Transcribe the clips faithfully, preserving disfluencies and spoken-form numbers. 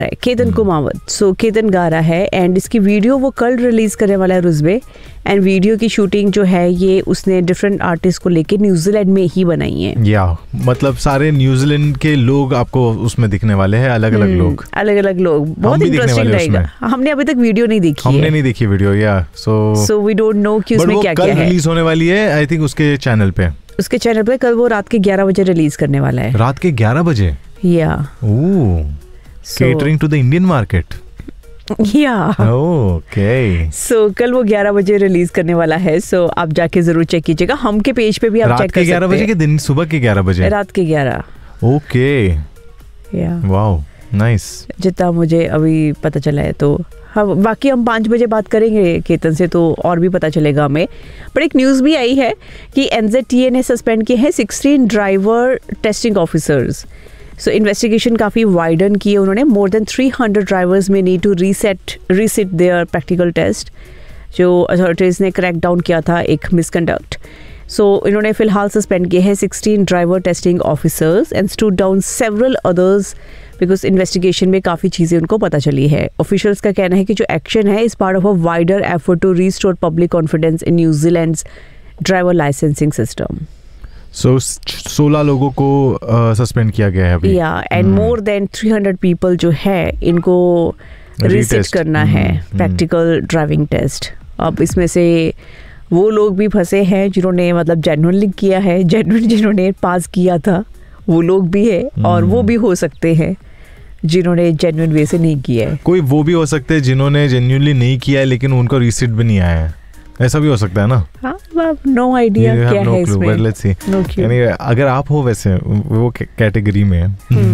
केतन कुमावत. सो केतन गा रहा है एंड इसकी वीडियो वो कल रिलीज करने वाला है रुज़बे. एंड वीडियो की शूटिंग जो है ये उसने डिफरेंट आर्टिस्ट को लेके न्यूजीलैंड में ही बनाई है. या मतलब सारे न्यूजीलैंड के लोग आपको उसमें दिखने वाले हैं, अलग अलग लोग अलग अलग लोग. बहुत इंटरेस्टिंग रहेगा. हमने अभी तक वीडियो नहीं देखी हमने नहीं देखी वीडियो. या सो सो वी डोंट नो कि उसमें क्या क्या है. कल रिलीज होने वाली है आई थिंक उसके चैनल पे. उसके चैनल पे कल वो रात के ग्यारह बजे रिलीज करने वाला है. रात के ग्यारह बजे. या ओह, catering to the Indian market. या ओके. सो कल वो ग्यारह बजे रिलीज करने वाला है. सो so, आप जाके जरूर चेक कीजिएगा. हम के पेज पे भी आप चेक कर सकते हैं. ग्यारह बजे के दिन सुबह के ग्यारह बजे. रात के ग्यारह. ओके. या वाओ नाइस. जितना मुझे अभी पता चला है. तो हम बाकी हम पाँच बजे बात करेंगे केतन से तो और भी पता चलेगा हमें. पर एक न्यूज़ भी आई है कि एनजेडटीए ने सस्पेंड किए हैं सिक्सटीन ड्राइवर टेस्टिंग ऑफिसर्स. सो इन्वेस्टिगेशन काफ़ी वाइडन की है उन्होंने. More than three hundred drivers में need to reset resit there practical test जो अथॉरिटीज़ ने क्रैक डाउन किया था एक मिसकंडक्ट. सो so, इन्होंने फिलहाल सस्पेंड किए हैं sixteen driver testing officers and stood down several others because investigation में काफ़ी चीज़ें उनको पता चली है. ऑफिशियल्स का कहना है कि जो एक्शन है इस part of a wider effort to restore public confidence in New Zealand's driver licensing system. सो सोलह लोगों को सस्पेंड uh, किया गया है अभी. या and more than three hundred people जो है इनको रीसेट करना है प्रैक्टिकल ड्राइविंग टेस्ट. अब इसमें से वो लोग भी फंसे हैं जिन्होंने मतलब जेन्युइनली किया है, जेन्युइन जिन्होंने पास किया था वो लोग भी है और वो भी हो सकते हैं जिन्होंने जेन्युइन वे से नहीं किया है. कोई वो भी हो सकते हैं जिन्होंने जेन्युइनली नहीं किया है लेकिन उनको रिसीट भी नहीं आया है. ऐसा भी हो सकता है ना. हाँ, नो आइडिया क्या है इसमें. But let's see. यानी अगर आप हो वैसे वो कैटेगरी में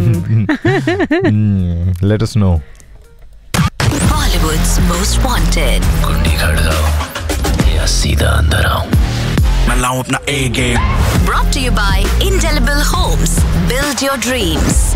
let us know. Bollywoods most wanted. कुंडी खड़काओ या सीधा अंदर आओ. मैं लाऊं अपना ए game. Brought to you by Indelible Homes. Build your dreams.